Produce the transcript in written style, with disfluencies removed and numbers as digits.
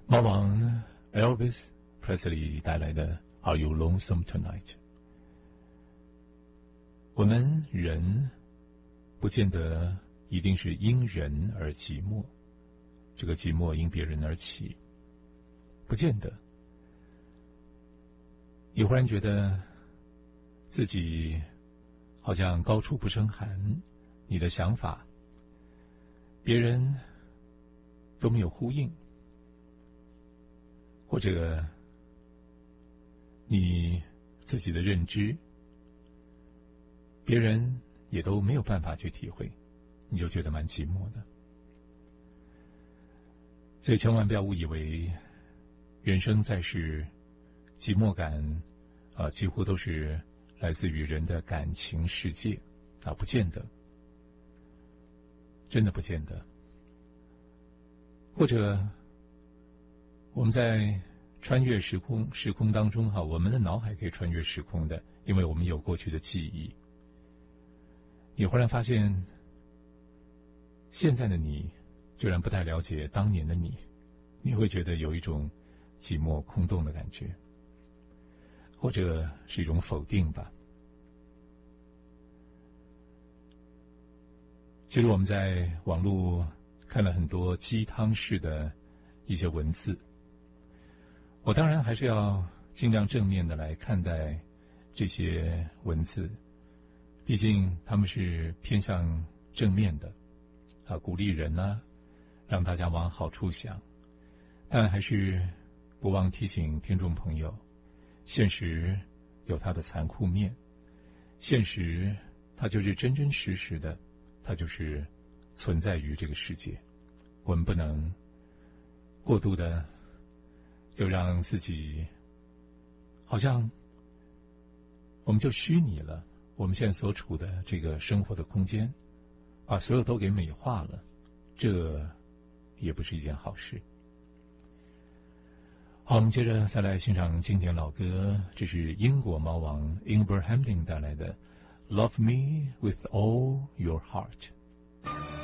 猫王 Elvis Presley 带来的 Are You Lonesome Tonight？ 我们人不见得一定是因人而寂寞，这个寂寞因别人而起，不见得。你忽然觉得自己好像高处不胜寒，你的想法别人都没有呼应，或者你自己的认知别人也都没有办法去体会，你就觉得蛮寂寞的。所以千万不要误以为人生在世寂寞感几乎都是来自于人的感情世界不见得，真的不见得。或者我们在穿越时空当中我们的脑海可以穿越时空的，因为我们有过去的记忆。你忽然发现现在的你居然不太了解当年的你，你会觉得有一种寂寞空洞的感觉，或者是一种否定吧。其实我们在网络看了很多鸡汤式的一些文字，我当然还是要尽量正面的来看待这些文字，毕竟他们是偏向正面的鼓励人让大家往好处想。但还是不忘提醒听众朋友，现实有它的残酷面，现实它就是真真实实的，它就是存在于这个世界。我们不能过度的就让自己好像我们就虚拟了我们现在所处的这个生活的空间，把所有都给美化了，这也不是一件好事。好，我们接着再来欣赏经典老歌，这是英国猫王 Ingber Hamlin 带来的 Love Me With All Your Heart。